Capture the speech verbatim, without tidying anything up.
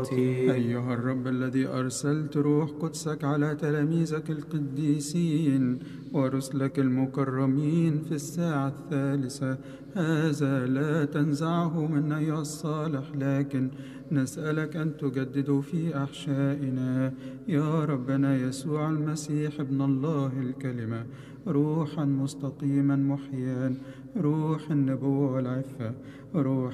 أيها الرب الذي أرسلت روح قدسك على تلاميذك القديسين ورسلك المكرمين في الساعة الثالثة، هذا لا تنزعه منا أيها الصالح، لكن نسألك أن تجدد في أحشائنا يا ربنا يسوع المسيح ابن الله الكلمة، روحا مستقيما محيا، روح النبوة والعفة، روح